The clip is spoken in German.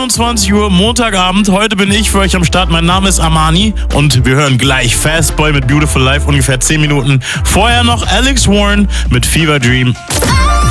21 Uhr, Montagabend. Heute bin ich für euch am Start. Mein Name ist Armani und wir hören gleich Fastboy mit Beautiful Life, ungefähr 10 Minuten. Vorher noch Alex Warren mit Fever Dream.